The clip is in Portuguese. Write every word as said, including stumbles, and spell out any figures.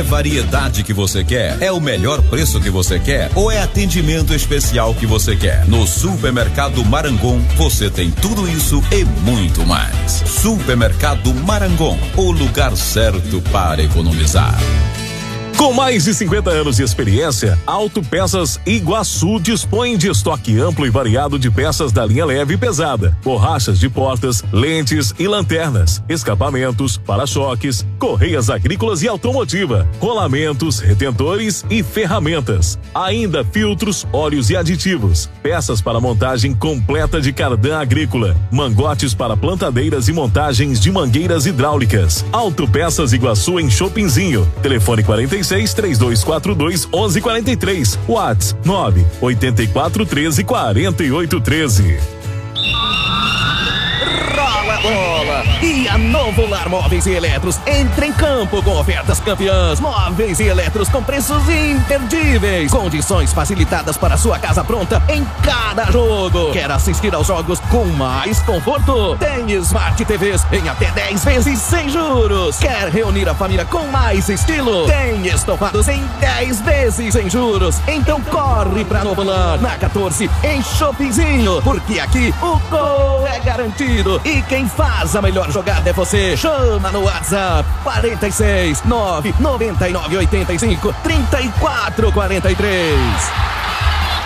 É variedade que você quer? É o melhor preço que você quer? Ou é atendimento especial que você quer? No Supermercado Marangon, você tem tudo isso e muito mais. Supermercado Marangon, o lugar certo para economizar. Com mais de cinquenta anos de experiência, Autopeças Iguaçu dispõe de estoque amplo e variado de peças da linha leve e pesada, borrachas de portas, lentes e lanternas, escapamentos, para-choques, correias agrícolas e automotiva, rolamentos, retentores e ferramentas. Ainda filtros, óleos e aditivos, peças para montagem completa de cardan agrícola, mangotes para plantadeiras e montagens de mangueiras hidráulicas. Autopeças Iguaçu em Chopinzinho. Telefone quarenta e seis, três dois quatro dois, onze quarenta e três. WhatsApp nove oito quatro um três, quatro oito um três. Rola bola! E a Novo Lar Móveis e Eletros entra em campo com ofertas campeãs. Móveis e eletros com preços imperdíveis. Condições facilitadas para sua casa pronta em cada jogo. Quer assistir aos jogos com mais conforto? Tem Smart T Vs em até dez vezes sem juros. Quer reunir a família com mais estilo? Tem estofados em dez vezes sem juros. Então corre pra Novo Lar, na quatorze, em Chopinzinho, porque aqui o gol é garantido. E quem faz a melhor jogada é você. Chama no WhatsApp quarenta e seis, nove nove nove, oitenta e cinco, trinta e quatro, quarenta e três.